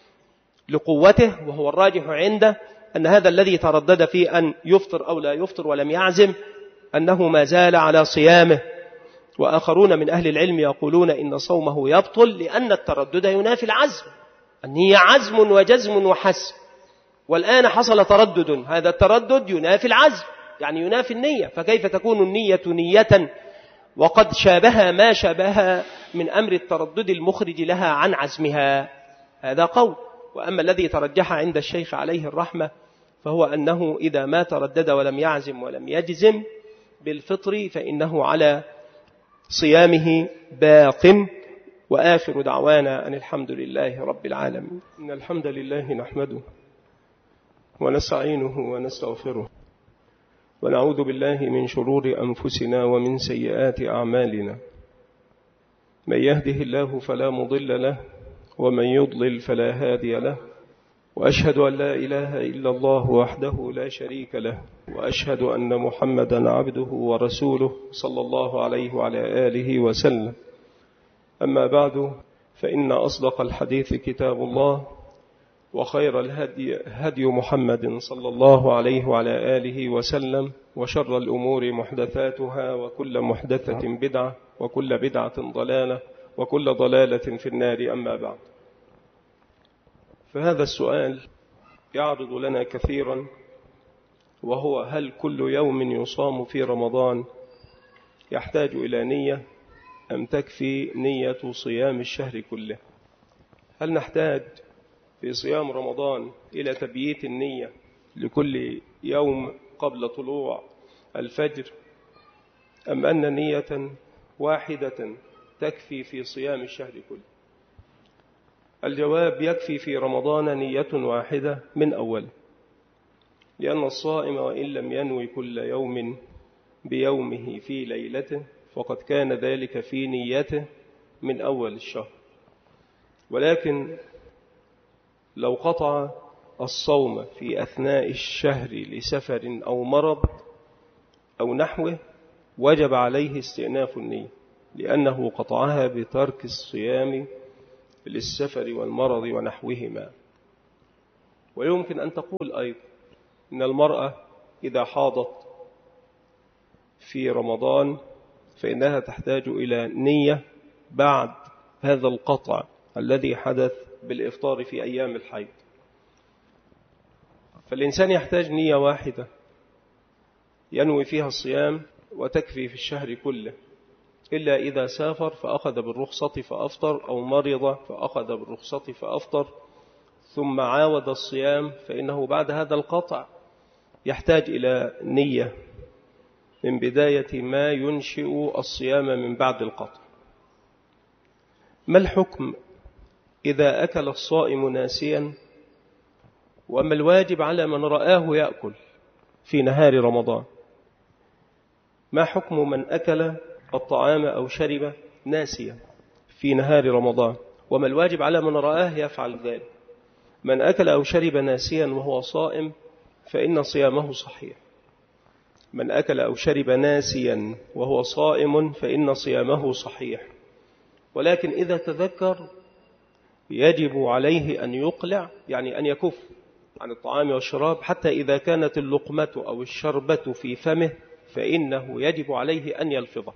لقوته وهو الراجح عنده أن هذا الذي تردد في أن يفطر أو لا يفطر ولم يعزم أنه ما زال على صيامه. وآخرون من أهل العلم يقولون إن صومه يبطل لأن التردد ينافي العزم، النية عزم وجزم وحسم، والآن حصل تردد، هذا التردد ينافي العزم يعني ينافي النية، فكيف تكون النية نية وقد شابها ما شابها من أمر التردد المخرج لها عن عزمها؟ هذا قول. وأما الذي ترجح عند الشيخ عليه الرحمة فهو أنه إذا ما تردد ولم يعزم ولم يجزم بالفطر فإنه على صيامه باق. وآخر دعوانا أن الحمد لله رب العالمين. إن الحمد لله نحمده ونستعينه ونستغفره ونعوذ بالله من شرور أنفسنا ومن سيئات أعمالنا، من يهده الله فلا مضل له ومن يضلل فلا هادي له، وأشهد أن لا إله إلا الله وحده لا شريك له، وأشهد أن محمدا عبده ورسوله صلى الله عليه وعلى آله وسلم. أما بعد، فإن أصدق الحديث كتاب الله، وخير الهدي هدي محمد صلى الله عليه وعلى آله وسلم، وشر الأمور محدثاتها، وكل محدثة بدعة، وكل بدعة ضلالة، وكل ضلالة في النار. أما بعد، فهذا السؤال يعرض لنا كثيرا، وهو هل كل يوم يصام في رمضان يحتاج إلى نية أم تكفي نية صيام الشهر كله؟ هل نحتاج في صيام رمضان إلى تبييت النية لكل يوم قبل طلوع الفجر، أم أن نية واحدة تكفي في صيام الشهر كله؟ الجواب: يكفي في رمضان نية واحدة من أول، لأن الصائم وإن لم ينوي كل يوم بيومه في ليلته فقد كان ذلك في نيته من أول الشهر. ولكن لو قطع الصوم في أثناء الشهر لسفر أو مرض أو نحوه وجب عليه استئناف النية، لأنه قطعها بترك الصيام للسفر والمرض ونحوهما. ويمكن أن تقول أيضا إن المرأة إذا حاضت في رمضان فإنها تحتاج إلى نية بعد هذا القطع الذي حدث بالإفطار في أيام الحيض. فالإنسان يحتاج نية واحدة ينوي فيها الصيام وتكفي في الشهر كله، إلا إذا سافر فأخذ بالرخصة فأفطر، أو مرض فأخذ بالرخصة فأفطر ثم عاود الصيام، فإنه بعد هذا القطع يحتاج إلى نية من بداية ما ينشئ الصيام من بعد القطع. ما الحكم إذا أكل الصائم ناسيا وما الواجب على من رآه يأكل في نهار رمضان؟ ما حكم من أكل الطعام أو شرب ناسيا في نهار رمضان وما الواجب على من رآه يفعل ذلك؟ من أكل أو شرب ناسيا وهو صائم فإن صيامه صحيح. من أكل أو شرب ناسيا وهو صائم فإن صيامه صحيح، ولكن إذا تذكر يجب عليه أن يقلع، يعني أن يكف عن الطعام والشراب حتى إذا كانت اللقمة أو الشربة في فمه فإنه يجب عليه أن يلفظه.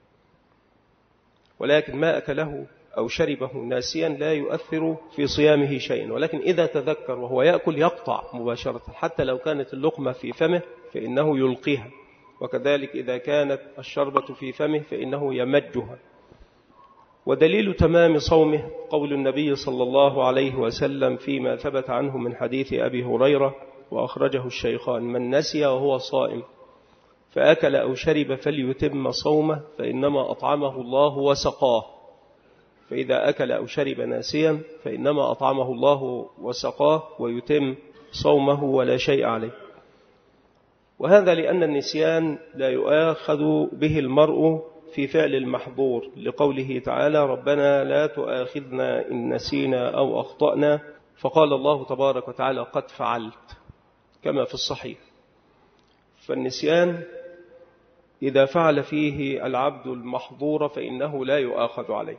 ولكن ما أكله أو شربه ناسيا لا يؤثر في صيامه شيئا، ولكن إذا تذكر وهو يأكل يقطع مباشرة، حتى لو كانت اللقمة في فمه فإنه يلقيها، وكذلك إذا كانت الشربة في فمه فإنه يمجها. ودليل تمام صومه قول النبي صلى الله عليه وسلم فيما ثبت عنه من حديث أبي هريرة وأخرجه الشيخان: من نسي وهو صائم فأكل أو شرب فليتم صومه فإنما أطعمه الله وسقاه. فإذا أكل أو شرب ناسيا فإنما أطعمه الله وسقاه ويتم صومه ولا شيء عليه. وهذا لأن النسيان لا يؤاخذ به المرء في فعل المحظور، لقوله تعالى: ربنا لا تؤاخذنا إن نسينا أو أخطأنا، فقال الله تبارك وتعالى: قد فعلت، كما في الصحيح. فالنسيان إذا فعل فيه العبد المحظور فإنه لا يؤاخذ عليه.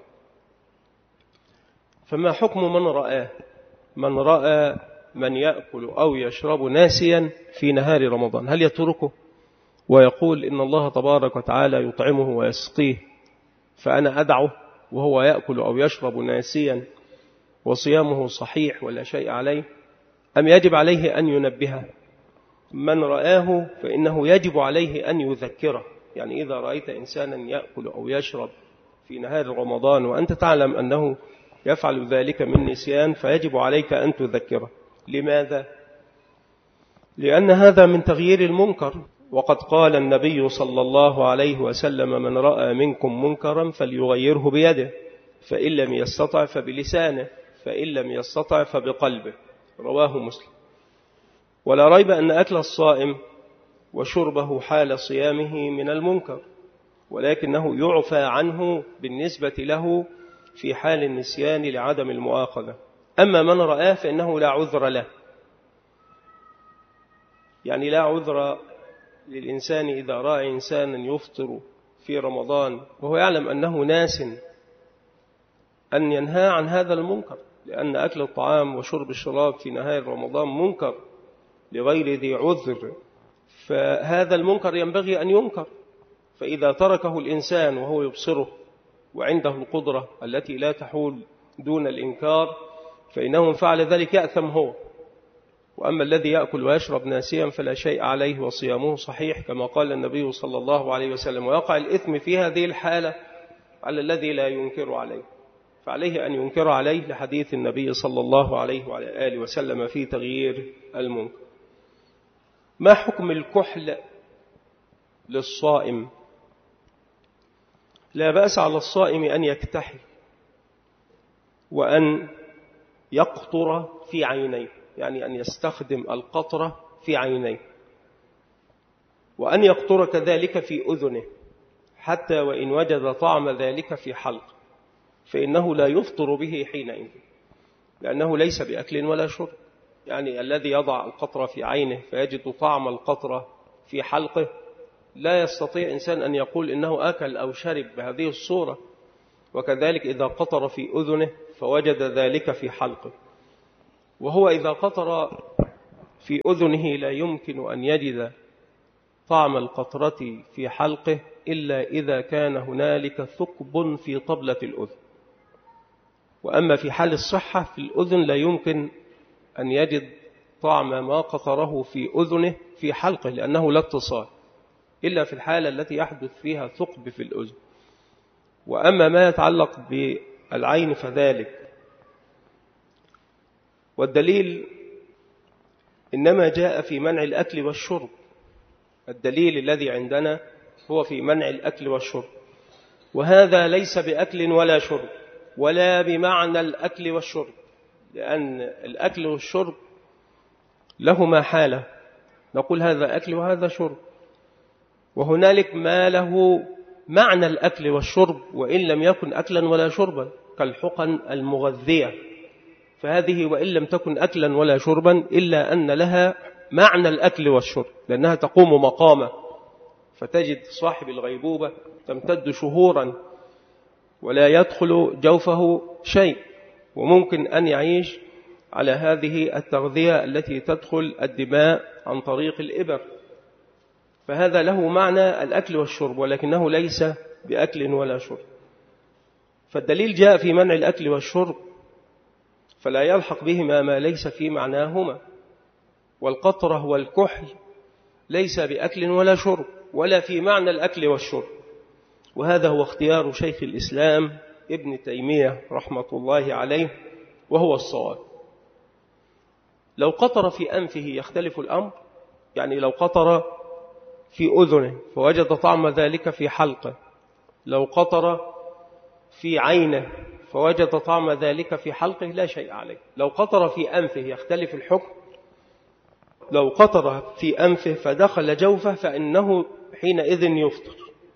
فما حكم من رآه؟ من رأى من يأكل أو يشرب ناسيا في نهار رمضان، هل يتركه ويقول إن الله تبارك وتعالى يطعمه ويسقيه فأنا أدعه وهو يأكل أو يشرب ناسيا وصيامه صحيح ولا شيء عليه، أم يجب عليه أن ينبهه؟ من رآه فإنه يجب عليه أن يذكره. يعني إذا رأيت إنسانا يأكل أو يشرب في نهار رمضان وأنت تعلم أنه يفعل ذلك من نسيان فيجب عليك أن تذكره. لماذا؟ لأن هذا من تغيير المنكر، وقد قال النبي صلى الله عليه وسلم: من رأى منكم منكرا فليغيره بيده، فإن لم يستطع فبلسانه، فإن لم يستطع فبقلبه. رواه مسلم. ولا ريب أن أكل الصائم وشربه حال صيامه من المنكر، ولكنه يعفى عنه بالنسبة له في حال النسيان لعدم المؤاخذة. أما من رآه فإنه لا عذر له، يعني لا عذر للإنسان إذا رأى إنسانا يفطر في رمضان وهو يعلم أنه ناس أن ينهى عن هذا المنكر، لأن أكل الطعام وشرب الشراب في نهار رمضان منكر لغير ذي عذر، فهذا المنكر ينبغي أن ينكر. فإذا تركه الإنسان وهو يبصره وعنده القدرة التي لا تحول دون الإنكار فإنه من فعل ذلك يأثم هو. وأما الذي يأكل ويشرب ناسيا فلا شيء عليه وصيامه صحيح، كما قال النبي صلى الله عليه وسلم. ويقع الإثم في هذه الحالة على الذي لا ينكر عليه، فعليه أن ينكر عليه لحديث النبي صلى الله عليه وعلى آله وسلم في تغيير المنكر. ما حكم الكحل للصائم؟ لا بأس على الصائم أن يكتحل وأن يقطر في عينيه، يعني أن يستخدم القطرة في عينيه، وأن يقطر كذلك في أذنه، حتى وإن وجد طعم ذلك في حلق فإنه لا يفطر به حينئذ، لأنه ليس بأكل ولا شرب. يعني الذي يضع القطرة في عينه فيجد طعم القطرة في حلقه، لا يستطيع إنسان أن يقول إنه أكل أو شرب بهذه الصورة. وكذلك إذا قطر في أذنه فوجد ذلك في حلقه، وهو إذا قطر في أذنه لا يمكن أن يجد طعم القطرة في حلقه إلا إذا كان هنالك ثقب في طبلة الأذن. وأما في حال الصحة في الأذن لا يمكن أن يجد طعم ما قطره في أذنه في حلقه، لأنه لا اتصال إلا في الحالة التي يحدث فيها ثقب في الأذن. وأما ما يتعلق بالعين فذلك. والدليل إنما جاء في منع الأكل والشرب، الدليل الذي عندنا هو في منع الأكل والشرب، وهذا ليس بأكل ولا شرب ولا بمعنى الأكل والشرب، لأن الأكل والشرب لهما حالة، نقول هذا أكل وهذا شرب، وهنالك ما له معنى الأكل والشرب وإن لم يكن أكلا ولا شربا، كالحقن المغذية، فهذه وإن لم تكن أكلا ولا شربا إلا أن لها معنى الأكل والشرب، لأنها تقوم مقامه، فتجد صاحب الغيبوبة تمتد شهورا ولا يدخل جوفه شيء، وممكن أن يعيش على هذه التغذية التي تدخل الدماء عن طريق الإبر، فهذا له معنى الأكل والشرب ولكنه ليس بأكل ولا شرب. فالدليل جاء في منع الأكل والشرب فلا يلحق بهما ما ليس في معناهما، والقطرة والكحل ليس بأكل ولا شرب ولا في معنى الأكل والشرب، وهذا هو اختيار شيخ الإسلام ابن تيمية رحمة الله عليه، وهو الصواب. لو قطر في أنفه يختلف الأمر، يعني لو قطر في أذنه فوجد طعم ذلك في حلقه، لو قطر في عينه فوجد طعم ذلك في حلقه لا شيء عليه. لو قطر في أنفه يختلف الحكم، لو قطر في أنفه فدخل جوفه فإنه حينئذ يفطر.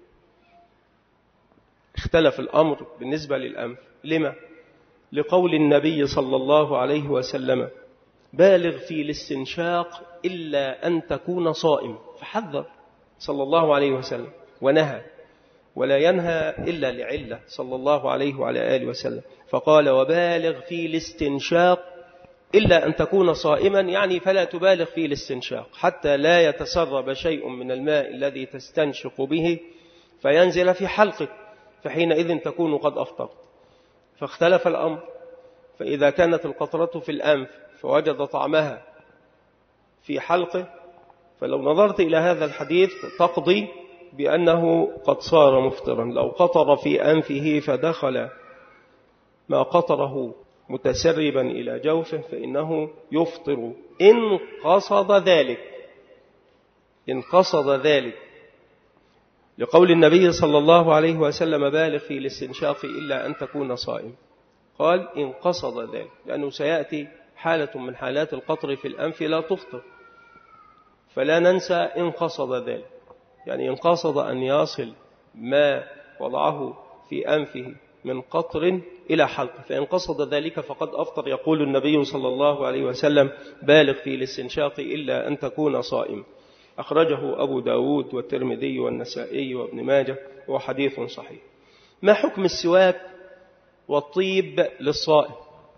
اختلف الأمر بالنسبة للأنف. لما؟ لقول النبي صلى الله عليه وسلم: بالغ في الاستنشاق إلا أن تكون صائم، فحذر صلى الله عليه وسلم ونهى، ولا ينهى إلا لعلة صلى الله عليه وعلى آله وسلم، فقال: وبالغ في الاستنشاق إلا أن تكون صائما، يعني فلا تبالغ في الاستنشاق حتى لا يتسرب شيء من الماء الذي تستنشق به فينزل في حلقك، فحينئذ تكون قد أفطرت. فاختلف الأمر، فإذا كانت القطرة في الأنف فوجد طعمها في حلقه، فلو نظرت إلى هذا الحديث تقضي بأنه قد صار مفطرا. لو قطر في أنفه فدخل ما قطره متسربا إلى جوفه فإنه يفطر إن قصد ذلك، إن قصد ذلك، لقول النبي صلى الله عليه وسلم: بالغ في الاستنشاق إلا أن تكون صائم. قال إن قصد ذلك، لأنه سيأتي حالة من حالات القطر في الأنف لا تفطر، فلا ننسى إن قصد ذلك، يعني إن قصد أن يصل ما وضعه في أنفه من قطر إلى حلقه، فإن قصد ذلك فقد أفطر. يقول النبي صلى الله عليه وسلم: بالغ في الاستنشاق إلا أن تكون صائم. أخرجه أبو داود والترمذي والنسائي وابن ماجه، وحديث صحيح. ما حكم السواك والطيب للصائم؟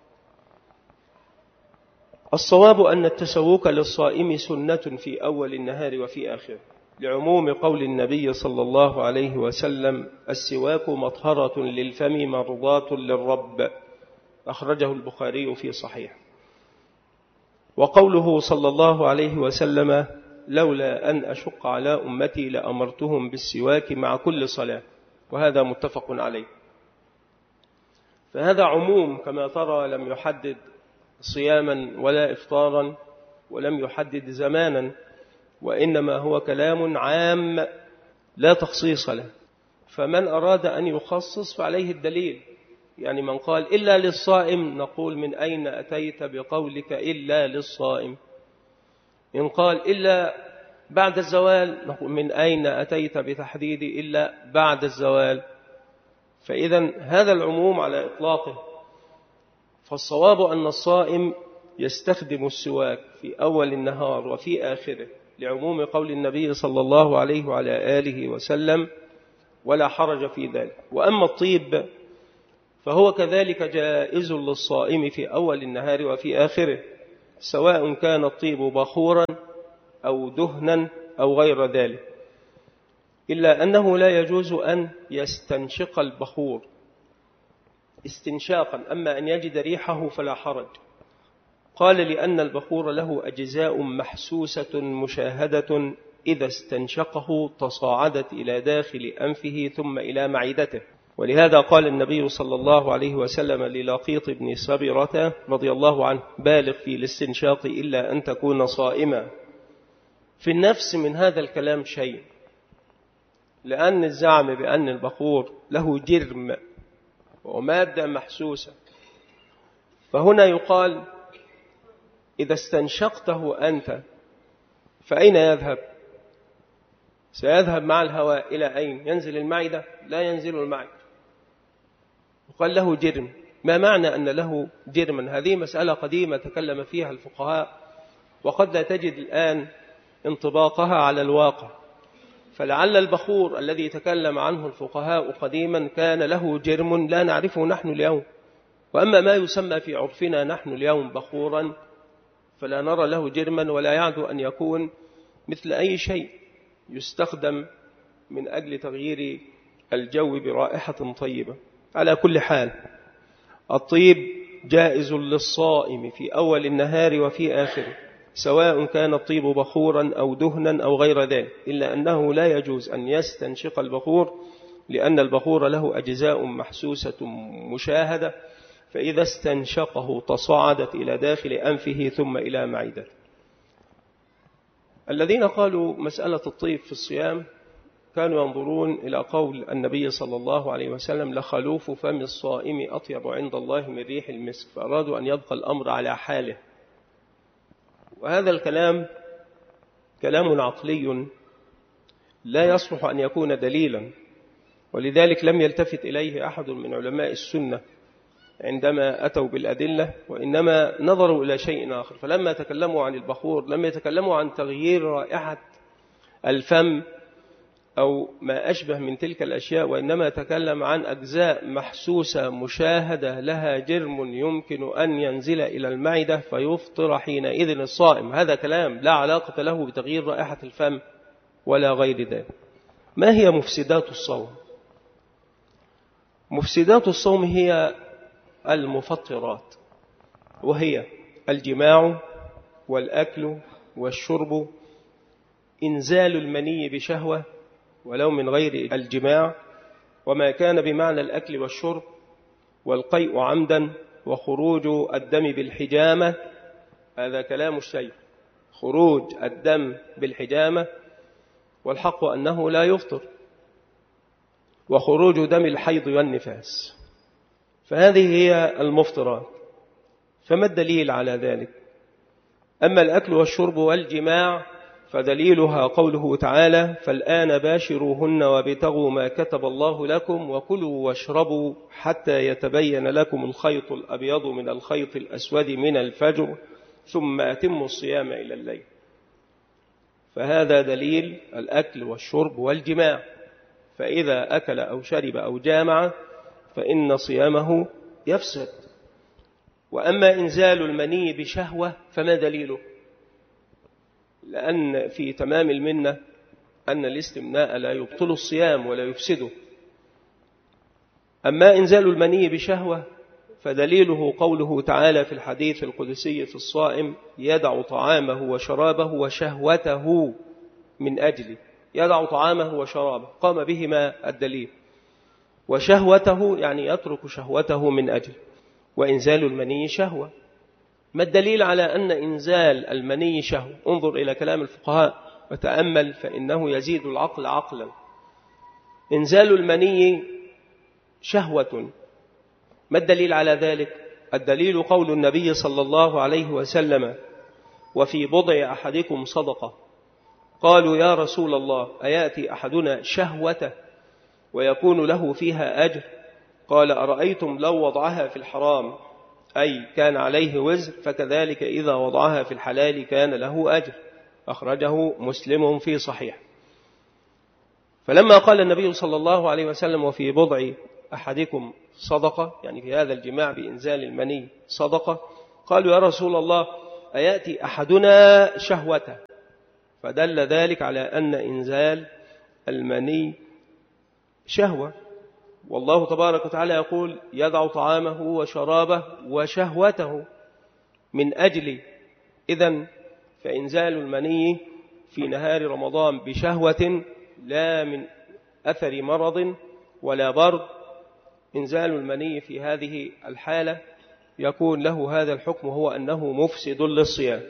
الصواب أن التسوك للصائم سنة في أول النهار وفي آخره، لعموم قول النبي صلى الله عليه وسلم: السواك مطهرة للفم مرضاة للرب. أخرجه البخاري في صحيح. وقوله صلى الله عليه وسلم: لولا أن أشق على أمتي لأمرتهم بالسواك مع كل صلاة، وهذا متفق عليه. فهذا عموم كما ترى، لم يحدد صياما ولا إفطارا ولم يحدد زمانا، وإنما هو كلام عام لا تخصيص له. فمن أراد أن يخصص فعليه الدليل، يعني من قال إلا للصائم نقول: من أين أتيت بقولك إلا للصائم؟ إن قال إلا بعد الزوال نقول: من أين أتيت بتحديد إلا بعد الزوال؟ فإذا هذا العموم على إطلاقه. فالصواب أن الصائم يستخدم السواك في أول النهار وفي آخره لعموم قول النبي صلى الله عليه وعلى آله وسلم ولا حرج في ذلك. وأما الطيب فهو كذلك جائز للصائم في أول النهار وفي آخره، سواء كان الطيب بخورا أو دهنا أو غير ذلك، إلا أنه لا يجوز أن يستنشق البخور استنشاقا، أما أن يجد ريحه فلا حرج. قال لأن البخور له أجزاء محسوسة مشاهدة، إذا استنشقه تصاعدت إلى داخل أنفه ثم إلى معدته. ولهذا قال النبي صلى الله عليه وسلم للقيط بن صبرة رضي الله عنه: بالغ في الاستنشاق إلا أن تكون صائما. في النفس من هذا الكلام شيء، لأن الزعم بأن البخور له جرم ومادة محسوسة، فهنا يقال إذا استنشقته أنت فأين يذهب؟ سيذهب مع الهواء إلى أين؟ ينزل المعدة؟ لا ينزل المعدة. وقال له جرم. ما معنى أن له جرما؟ هذه مسألة قديمة تكلم فيها الفقهاء، وقد لا تجد الآن انطباقها على الواقع، فلعل البخور الذي تكلم عنه الفقهاء قديما كان له جرم لا نعرفه نحن اليوم. وأما ما يسمى في عرفنا نحن اليوم بخورا فلا نرى له جرما، ولا يعد أن يكون مثل أي شيء يستخدم من أجل تغيير الجو برائحة طيبة. على كل حال الطيب جائز للصائم في أول النهار وفي آخره، سواء كان الطيب بخورا أو دهنا أو غير ذلك، إلا أنه لا يجوز أن يستنشق البخور، لأن البخور له أجزاء محسوسة مشاهدة، فإذا استنشقه تصاعدت إلى داخل أنفه ثم إلى معدته. الذين قالوا مسألة الطيب في الصيام كانوا ينظرون إلى قول النبي صلى الله عليه وسلم: لخلوف فم الصائم أطيب عند الله من ريح المسك، فأرادوا أن يبقى الأمر على حاله. وهذا الكلام كلام عقلي لا يصلح أن يكون دليلا، ولذلك لم يلتفت إليه أحد من علماء السنة عندما أتوا بالأدلة، وإنما نظروا إلى شيء آخر. فلما تكلموا عن البخور لم يتكلموا عن تغيير رائحة الفم أو ما أشبه من تلك الأشياء، وإنما تكلم عن أجزاء محسوسة مشاهدة لها جرم يمكن أن ينزل إلى المعدة فيفطر حينئذ الصائم. هذا كلام لا علاقة له بتغيير رائحة الفم ولا غير ذلك. ما هي مفسدات الصوم؟ مفسدات الصوم هي المفطرات، وهي الجماع والأكل والشرب، إنزال المني بشهوة ولو من غير الجماع، وما كان بمعنى الأكل والشرب، والقيء عمدا، وخروج الدم بالحجامة. هذا كلام الشيخ، خروج الدم بالحجامة، والحق أنه لا يفطر، وخروج دم الحيض والنفاس. فهذه هي المفطرات. فما الدليل على ذلك؟ أما الأكل والشرب والجماع فدليلها قوله تعالى: فالآن باشروهن وابتغوا ما كتب الله لكم وكلوا واشربوا حتى يتبين لكم الخيط الأبيض من الخيط الأسود من الفجر ثم أتموا الصيام إلى الليل. فهذا دليل الأكل والشرب والجماع، فإذا أكل أو شرب أو جامع فإن صيامه يفسد. وأما إنزال المني بشهوة فما دليله؟ لأن في تمام المنة أن الاستمناء لا يبطل الصيام ولا يفسده. أما إنزال المني بشهوة فدليله قوله تعالى في الحديث القدسي في الصائم: يدع طعامه وشرابه وشهوته من أجله. يدع طعامه وشرابه قام بهما الدليل، وشهوته يعني يترك شهوته من أجله، وإنزال المني شهوة. ما الدليل على أن إنزال المني شهوة؟ انظر إلى كلام الفقهاء وتأمل، فإنه يزيد العقل عقلا. إنزال المني شهوة، ما الدليل على ذلك؟ الدليل قول النبي صلى الله عليه وسلم: وفي بضع أحدكم صدقة. قالوا: يا رسول الله، أيأتي أحدنا شهوته ويكون له فيها أجر؟ قال: أرأيتم لو وضعها في الحرام أي كان عليه وزر، فكذلك إذا وضعها في الحلال كان له أجر. أخرجه مسلم في صحيح. فلما قال النبي صلى الله عليه وسلم وفي بضع أحدكم صدقة، يعني في هذا الجماع بإنزال المني صدقة، قالوا يا رسول الله أيأتي أحدنا شهوته؟ فدل ذلك على أن إنزال المني شهوة، والله تبارك وتعالى يقول يدع طعامه وشرابه وشهوته من أجل. إذن فإنزال المني في نهار رمضان بشهوة لا من أثر مرض ولا برد، إنزال المني في هذه الحالة يكون له هذا الحكم، هو أنه مفسد للصيام.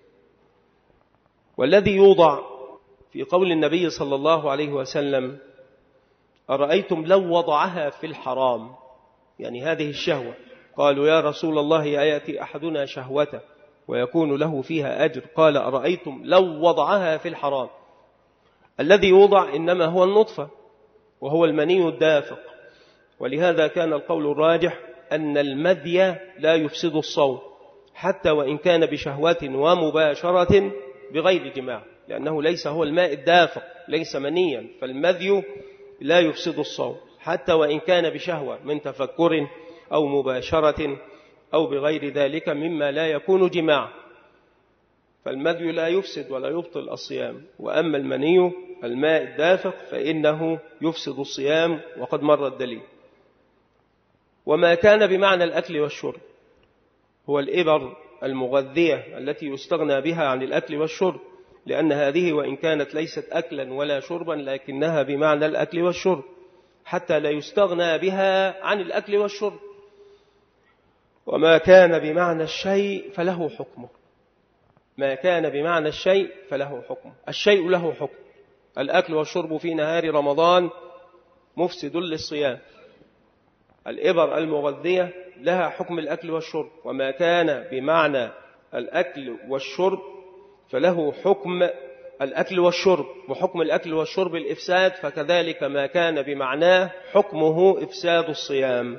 والذي يوضع في قول النبي صلى الله عليه وسلم أرأيتم لو وضعها في الحرام، يعني هذه الشهوة، قالوا يا رسول الله أيأتي أحدنا شهوته ويكون له فيها أجر؟ قال أرأيتم لو وضعها في الحرام. الذي يوضع إنما هو النطفة وهو المني الدافق، ولهذا كان القول الراجح أن المذي لا يفسد الصوم حتى وإن كان بشهوة ومباشرة بغير جماع، لأنه ليس هو الماء الدافق، ليس منيا، فالمذي لا يفسد الصوم حتى وإن كان بشهوة من تفكر أو مباشرة أو بغير ذلك مما لا يكون جماع، فالمذي لا يفسد ولا يبطل الصيام. وأما المني الماء الدافق فإنه يفسد الصيام، وقد مر الدليل. وما كان بمعنى الأكل والشرب هو الإبر المغذية التي يستغنى بها عن الأكل والشرب، لأن هذه وإن كانت ليست أكلا ولا شربا لكنها بمعنى الأكل والشرب، حتى لا يستغنى بها عن الأكل والشرب. وما كان بمعنى الشيء فله حكمه، ما كان بمعنى الشيء فله حكمه، الشيء له حكم. الأكل والشرب في نهار رمضان مفسد للصيام، الإبر المغذية لها حكم الأكل والشرب، وما كان بمعنى الأكل والشرب فله حكم الأكل والشرب، وحكم الأكل والشرب الإفساد، فكذلك ما كان بمعناه حكمه إفساد الصيام.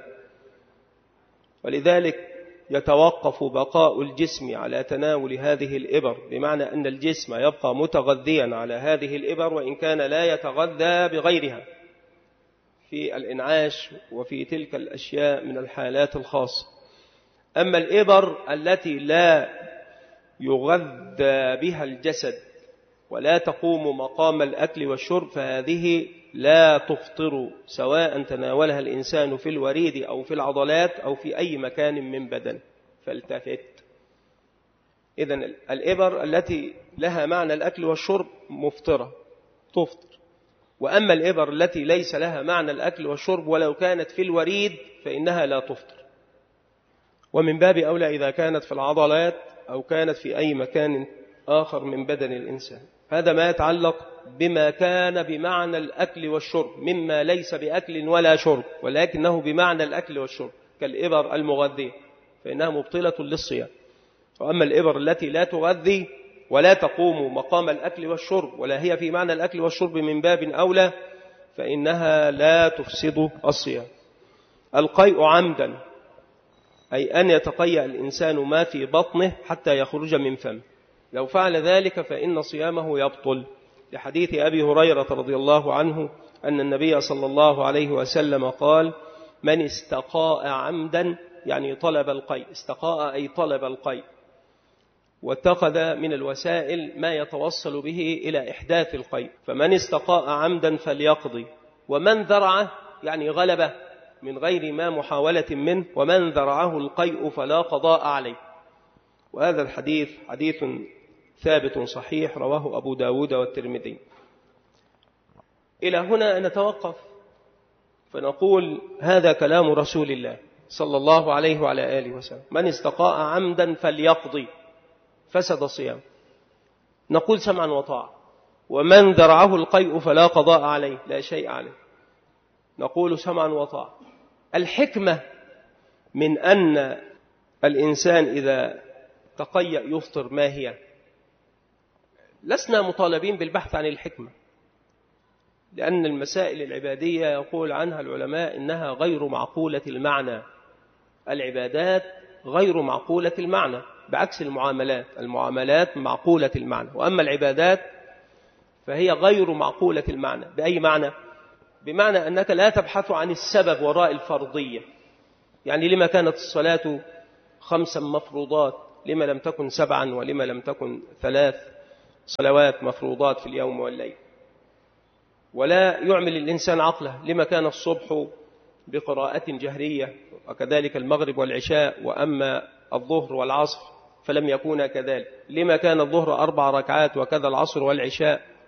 ولذلك يتوقف بقاء الجسم على تناول هذه الإبر، بمعنى أن الجسم يبقى متغذيا على هذه الإبر وإن كان لا يتغذى بغيرها في الإنعاش وفي تلك الأشياء من الحالات الخاصة. أما الإبر التي لا يغذى بها الجسد ولا تقوم مقام الأكل والشرب فهذه لا تفطر، سواء تناولها الإنسان في الوريد أو في العضلات أو في أي مكان من بدن. فالتفت. إذن الإبر التي لها معنى الأكل والشرب مفطرة تفطر، وأما الإبر التي ليس لها معنى الأكل والشرب ولو كانت في الوريد فإنها لا تفطر. ومن باب أولى إذا كانت في العضلات أو كانت في أي مكان آخر من بدن الإنسان. هذا ما يتعلق بما كان بمعنى الأكل والشرب مما ليس بأكل ولا شرب ولكنه بمعنى الأكل والشرب، كالإبر المغذية فإنها مبطلة للصيام. وأما الإبر التي لا تغذي ولا تقوم مقام الأكل والشرب ولا هي في معنى الأكل والشرب من باب أولى فإنها لا تفسد الصيام. القيء عمدا أي أن يتقيأ الإنسان ما في بطنه حتى يخرج من فمه، لو فعل ذلك فإن صيامه يبطل، لحديث أبي هريرة رضي الله عنه أن النبي صلى الله عليه وسلم قال من استقاء عمدا، يعني طلب القيء، استقاء أي طلب القيء، واتخذ من الوسائل ما يتوصل به إلى إحداث القيء، فمن استقاء عمدا فليقضي، ومن ذرعه يعني غلبه من غير ما محاولة منه، ومن ذرعه القيء فلا قضاء عليه. وهذا الحديث حديث ثابت صحيح رواه أبو داود والترمذي. إلى هنا نتوقف فنقول هذا كلام رسول الله صلى الله عليه وعلى آله وسلم، من استقاء عمدا فليقضي، فسد صيام. نقول سمعا وطاعة. ومن ذرعه القيء فلا قضاء عليه، لا شيء عليه، نقول سمعا وطاعة. الحكمة من أن الإنسان إذا تقيأ يفطر ما هي؟ لسنا مطالبين بالبحث عن الحكمة، لأن المسائل العبادية يقول عنها العلماء إنها غير معقولة المعنى. العبادات غير معقولة المعنى، بعكس المعاملات. المعاملات معقولة المعنى، وأما العبادات فهي غير معقولة المعنى. بأي معنى؟ بمعنى أنك لا تبحث عن السبب وراء الفرضية. يعني لما كانت الصلاة خمسا مفروضات، لما لم تكن سبعا، ولما لم تكن ثلاث صلوات مفروضات في اليوم والليل؟ ولا يعمل الإنسان عقله، لما كان الصبح بقراءة جهرية وكذلك المغرب والعشاء، وأما الظهر والعصر فلم يكونا كذلك؟ لما كان الظهر أربع ركعات وكذا العصر والعشاء؟